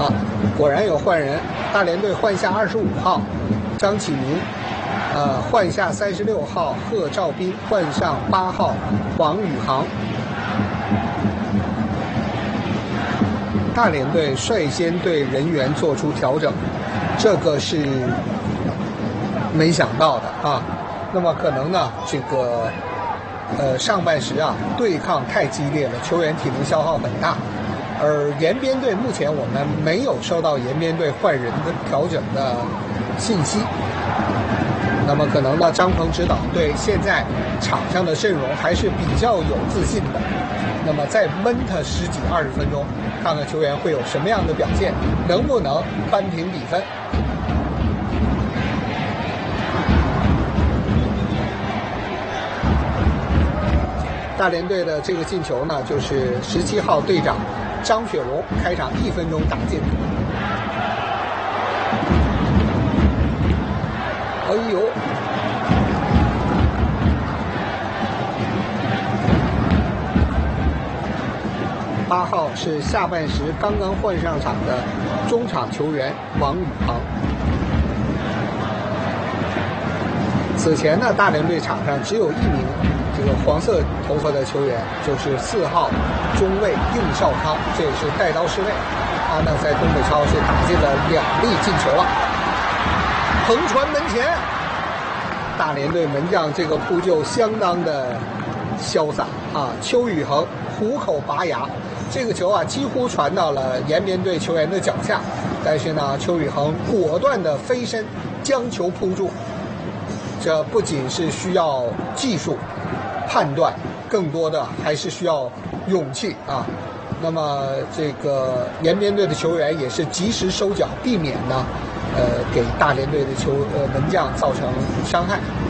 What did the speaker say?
啊，果然有换人，大连队换下25号张启明，换下36号贺兆斌，换上8号王宇航。大连队率先对人员做出调整，这个是没想到的啊。那么可能呢，这个上半时啊对抗太激烈了，球员体能消耗很大。而延边队目前我们没有收到延边队换人的调整的信息。那么可能呢，张鹏指导对现在场上的阵容还是比较有自信的。那么再闷他10几20分钟，看看球员会有什么样的表现，能不能扳平比分。大连队的这个进球呢，就是17号队长张雪荣开场1分钟打进。哎呦！8号是下半时刚刚换上场的中场球员王宇航。此前呢，大连队场上只有1名这个黄色头发的球员，就是4号中卫应少康，这也是带刀侍卫。他呢在东北超是打进了2粒进球了。横传门前，大连队门将这个扑救相当的潇洒啊！邱宇恒虎口拔牙，这个球啊几乎传到了延边队球员的脚下，但是呢，邱宇恒果断的飞身将球扑住。这不仅是需要技术判断，更多的还是需要勇气啊。那么这个延边队的球员也是及时收脚，避免呢给大连队的门将造成伤害。